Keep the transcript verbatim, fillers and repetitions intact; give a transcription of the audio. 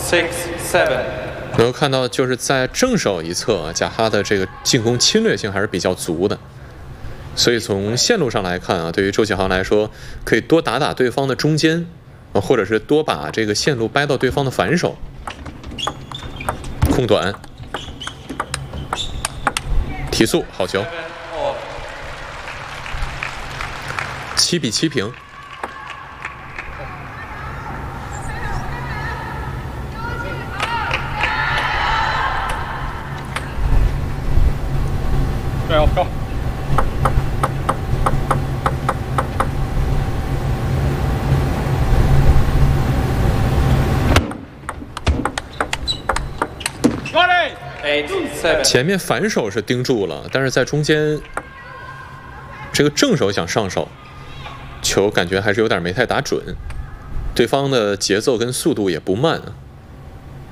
six seven。 能够看到，就是在正手一侧，贾哈的这个进攻侵略性还是比较足的。所以从线路上来看啊，对于周启航来说，可以多打打对方的中间，啊，或者是多把这个线路掰到对方的反手。空短，提速，好球。七比七平。 加油，go！ 前面反手是盯住了，但是在中间，这个正手想上手，球感觉还是有点没太打准，对方的节奏跟速度也不慢啊。